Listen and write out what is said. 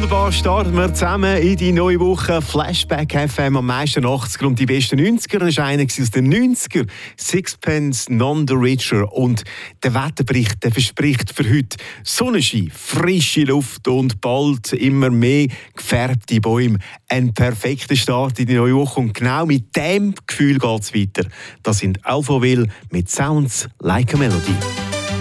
Wunderbar, starten wir zusammen in die neue Woche. Flashback FM am meisten 80er und die besten 90er. Das ist einer aus den 90er. Sixpence None the Richer. Und der Wetterbericht, der verspricht für heute Sonnenschein, frische Luft und bald immer mehr gefärbte Bäume. Ein perfekter Start in die neue Woche. Und genau mit dem Gefühl geht es weiter. Das sind Alphaville mit Sounds Like a Melody.